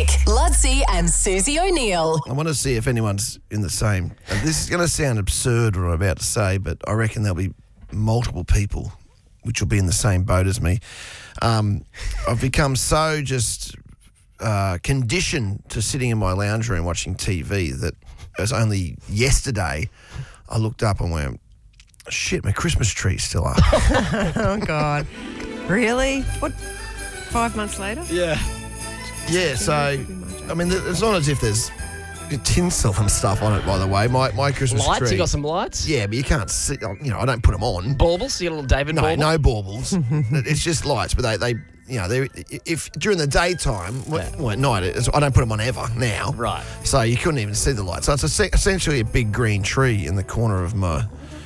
Ludsey and Susie O'Neill. I want to see if anyone's in the same. This is going to sound absurd what I'm about to say, but I reckon there'll be multiple people which will be in the same boat as me. I've become so just conditioned to sitting in my lounge room watching TV that it was only yesterday I looked up and went, shit, my Christmas tree's still up. Oh, God. Really? What, 5 months later? Yeah. Yeah, so, I mean, it's not as if there's tinsel and stuff on it, by the way. My Christmas Lights? tree. You got some lights? Yeah, but you can't see, I don't put them on. Baubles? You got a little David No, bauble? no baubles. It's just lights, but they if during the daytime, well, at night, I don't put them on ever now. Right. So you couldn't even see the lights. So it's essentially a big green tree in the corner of my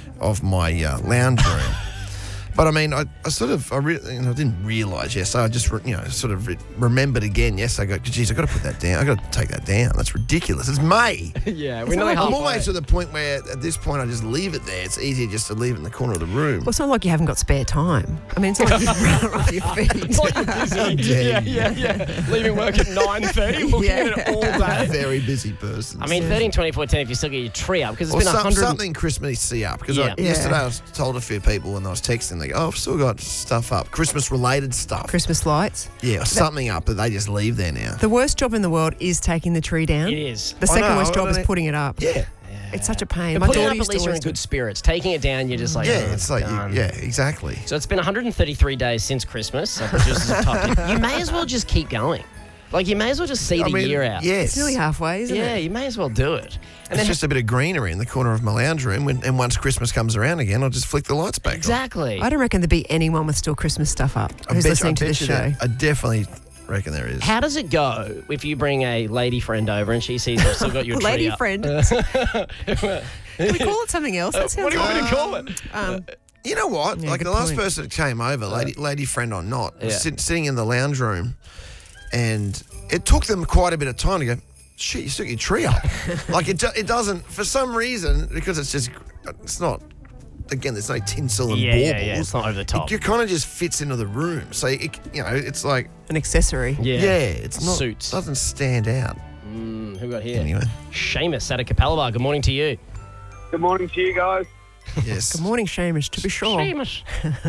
lounge room. But I mean, I didn't realise. Yes, I just sort of remembered again. Yes, I go, geez, I got to put that down. I got to take that down. That's ridiculous. It's May. Yeah, we're nearly I'm halfway. always to the point where at this point I just leave it there. It's easier just to leave it in the corner of the room. Well, it's not like you haven't got spare time. I mean, it's not like you've run off your feet. It's like you're busy. Yeah. Leaving work at 9:30, looking at it all A day. very busy person. I mean, 13, 24, 10, if you still get your tree up, because it's Or been 100... something Christmassy up. Because Yeah. yesterday I was told a few people when I was texting, they go, oh, I've still got stuff up. Christmas-related stuff. Christmas lights. Yeah, or something up that they just leave there now. The worst job in the world is taking the tree down. It is. The second know, worst job I is mean- putting it up. Yeah. It's such a pain. But My putting it daughter up, at used to least you're in always do good spirits. Taking it down, you're just like, Yeah, oh, it's like, done. exactly. So it's been 133 days since Christmas. So producers have typed in. You may as well just keep going. Like, you may as well just see the year out. Yes. It's nearly halfway, isn't Yeah, it? you may as well do it. And It's then just a bit of greenery in the corner of my lounge room, and once Christmas comes around again, I'll just flick the lights back on. exactly. I don't reckon there'd be anyone with still Christmas stuff up I who's bet- listening I to bet this you show. that- I definitely reckon there is. How does it go if you bring a lady friend over and she sees you've still got your tree Lady up? friend. Can we call it something else? That sounds What do you want me to call it? You know what? Yeah, like good the last point. person that came over, lady friend or not, was Yeah. sitting in the lounge room, and it took them quite a bit of time to go, shit, you still got your tree up. Like it doesn't, for some reason, because it's not, again, there's no tinsel and Yeah, baubles. yeah, it's not over the top. It kind of just fits into the room. So, it's like, An accessory. Yeah. it's not, Suits. doesn't stand out. Who we got here? Anyway, Seamus out of Capella Bar. Good morning to you. Good morning to you guys. yes. Good morning, Seamus, to be sure. Seamus.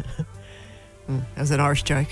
That was an Irish joke.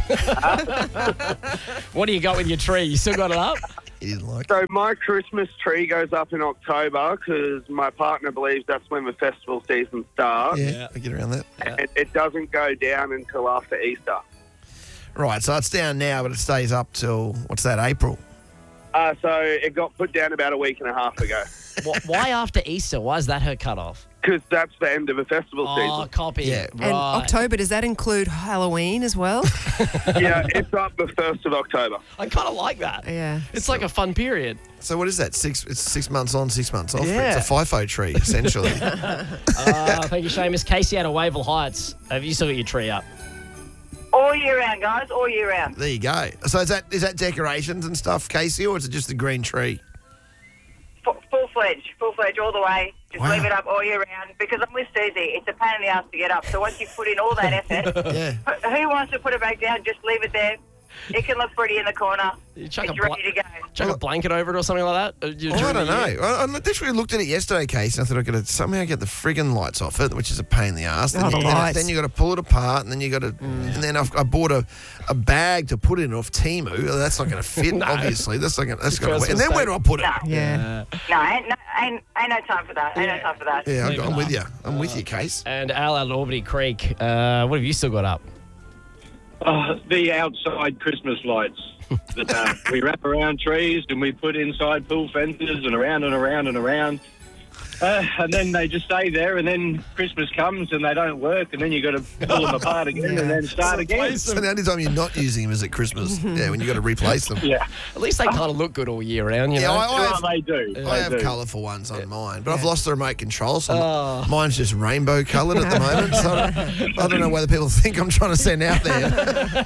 What do you got with your tree? You still got it up? He didn't like it. So my Christmas tree goes up in October because my partner believes that's when the festival season starts. Yeah, I get around that. And it doesn't go down until after Easter. Right, so it's down now, but it stays up till, what's that, April? So it got put down about a week and a half ago Why after Easter? Why is that her cut off? because that's the end of the festival Oh, season. copy. Yeah. Right. And October, does that include Halloween as well? Yeah, it's up the 1st of October. I kind of like that. Yeah. It's like a fun period. So what is that? It's 6 months on, 6 months off. Yeah. It's a FIFO tree, essentially. Thank you, Seamus. Casey out of Wavell Heights. Have you still got your tree up? All year round, guys. All year round. There you go. So is that decorations and stuff, Casey, or is it just the green tree? Full-fledged all the way. Just Wow. leave it up all year round because I'm with Susie. It's a pain in the ass to get up. So once you put in all that effort, Yeah. who wants to put it back down? Just leave it there. It can look pretty in the corner. You It's chuck a ready to go. Chuck a blanket over it or something like that? I don't know. I literally looked at it yesterday, Casey, and I thought I could somehow get the friggin' lights off it, which is a pain in the ass. Oh, the lights. Then you got to pull it apart, and then you got to. And then I bought a bag to put it in off Temu. That's not going to fit, obviously. That's not going to. First And then where do I put it? No. Yeah. No, ain't no time for that. Ain't no time for that. Yeah, Leave it I'm with up. you. I'm with you, Case. And Al out at Albany Creek. What have you still got up? The outside Christmas lights that we wrap around trees and we put inside pool fences and around and around and around. And then they just stay there, and then Christmas comes and they don't work, and then you got to pull them apart again and then start again. So the only time you're not using them is at Christmas. Yeah, when you got to replace them. Yeah, At least they kind of look good all year round, you Yeah, know? I they do. I They have do. colourful ones on mine, but I've lost the remote control, so Oh. mine's just rainbow coloured at the moment. So I don't know whether people think I'm trying to send out there.